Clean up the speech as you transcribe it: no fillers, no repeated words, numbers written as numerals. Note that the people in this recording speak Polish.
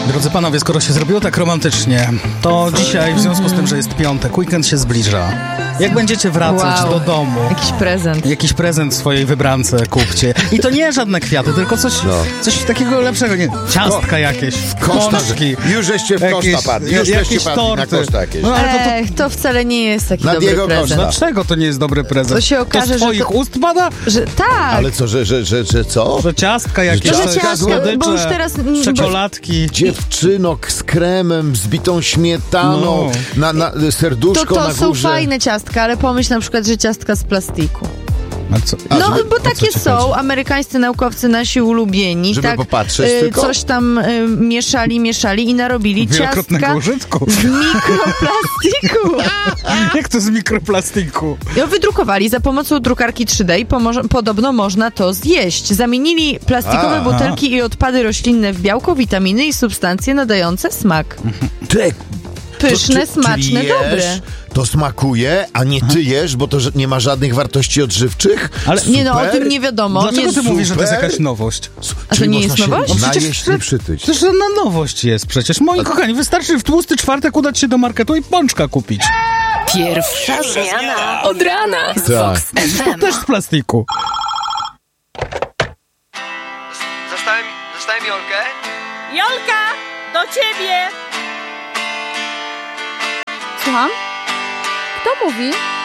Drodzy panowie, skoro się zrobiło tak romantycznie, to dzisiaj w związku z tym, że jest piątek, weekend się zbliża. Jak będziecie wracać do domu... Jakiś prezent swojej wybrance kupcie. I to nie żadne kwiaty, tylko coś takiego lepszego. Nie, ciastka jakieś, pączki. Już żeście w koszta padli. Już jakieś torty. No, ale to wcale nie jest taki dobry prezent. Dlaczego to nie jest dobry prezent? To się okaże, to z twoich ust pada? Że tak. Ale co, że co? Że ciastka jakieś, słodycze, bo już teraz, czekoladki. Dziewczynok z kremem, z bitą śmietaną, na serduszko na górze. To są fajne ciastka, ale pomyśl na przykład, że ciastka z plastiku. Bo takie są amerykańscy naukowcy nasi ulubieni. Żeby tak, popatrzeć tylko? Coś tam mieszali i narobili ciastka użytku. z mikroplastiku. Jak to z mikroplastiku? I wydrukowali za pomocą drukarki 3D i podobno można to zjeść. Zamienili plastikowe butelki i odpady roślinne w białko, witaminy i substancje nadające smak. Pyszne, smaczne, dobre. To smakuje, a nie ty jesz, bo to nie ma żadnych wartości odżywczych? Ale nie, o tym nie wiadomo. Dlaczego ty mówisz, że to jest jakaś nowość? A to nie jest nowość? Najeść i przytyć. Przecież żadna nowość jest przecież. Moi kochani, wystarczy w tłusty czwartek udać się do marketu i pączka kupić. Pierwsza zmiana od rana z Vox FM. To też z plastiku. Zostałem Jolkę? Jolka, do ciebie! Słucham? Kto mówi?